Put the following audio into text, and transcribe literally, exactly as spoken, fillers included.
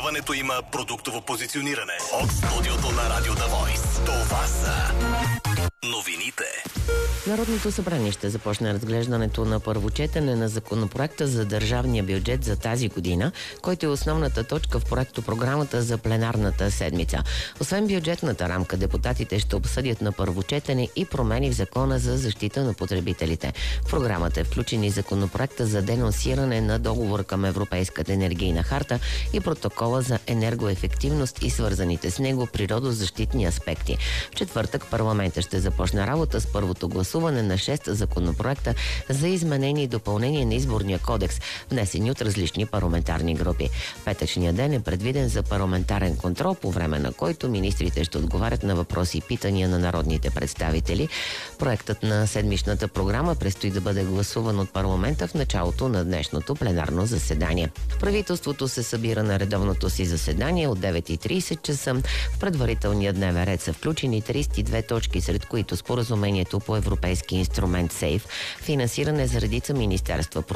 предаването има продуктово позициониране. От студиото на Радио The Voice. Това са новините. Народното събрание ще започне разглеждането на първо четене на законопроекта за държавния бюджет за тази година, който е основната точка в проектопрограмата за пленарната седмица. Освен бюджетната рамка, депутатите ще обсъдят на първо четене и промени в Закона за защита на потребителите. В програмата е включени законопроекта за денонсиране на договор към Европейската енергийна харта и протокола за енергоефективност и свързаните с него природозащитни аспекти. В четвъртък парламентът ще започне работа с първото гласуване на шест законопроекта за изменение и допълнение на изборния кодекс, внесени от различни парламентарни групи. Петъчният ден е предвиден за парламентарен контрол, по време на който министрите ще отговарят на въпроси и питания на народните представители. Проектът на седмичната програма предстои да бъде гласуван от парламента в началото на днешното пленарно заседание. Правителството се събира на редовното си заседание от девет и трийсет часа. В предварителния дневен ред са включени трийсет и две точки, сред които споразумението по европейски инструмент СЕЙФ, финансиране за редица министерства,